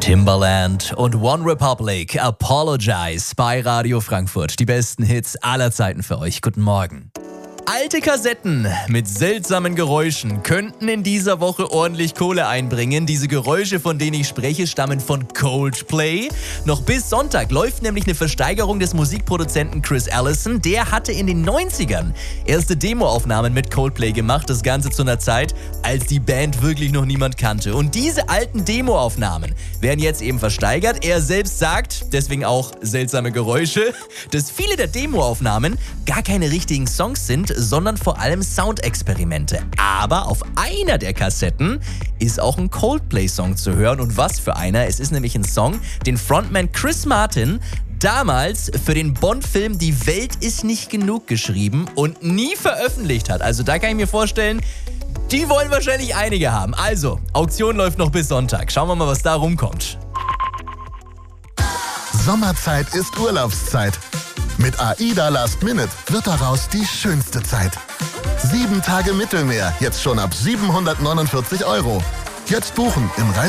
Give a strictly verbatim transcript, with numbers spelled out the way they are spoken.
Timbaland und One Republic, Apologize bei Radio Frankfurt. Die besten Hits aller Zeiten für euch. Guten Morgen. Alte Kassetten mit seltsamen Geräuschen könnten in dieser Woche ordentlich Kohle einbringen. Diese Geräusche, von denen ich spreche, stammen von Coldplay. Noch bis Sonntag läuft nämlich eine Versteigerung des Musikproduzenten Chris Allison. Der hatte in den neunzigern erste Demoaufnahmen mit Coldplay gemacht. Das Ganze zu einer Zeit, als die Band wirklich noch niemand kannte. Und diese alten Demoaufnahmen werden jetzt eben versteigert. Er selbst sagt, deswegen auch seltsame Geräusche, dass viele der Demoaufnahmen gar keine richtigen Songs sind, sondern vor allem Soundexperimente. Aber auf einer der Kassetten ist auch ein Coldplay-Song zu hören. Und was für einer? Es ist nämlich ein Song, den Frontman Chris Martin damals für den Bond-Film Die Welt ist nicht genug geschrieben und nie veröffentlicht hat. Also da kann ich mir vorstellen, die wollen wahrscheinlich einige haben. Also, Auktion läuft noch bis Sonntag. Schauen wir mal, was da rumkommt. Sommerzeit ist Urlaubszeit. Mit AIDA Last Minute wird daraus die schönste Zeit. Sieben Tage Mittelmeer, jetzt schon ab siebenhundertneunundvierzig Euro. Jetzt buchen im Reise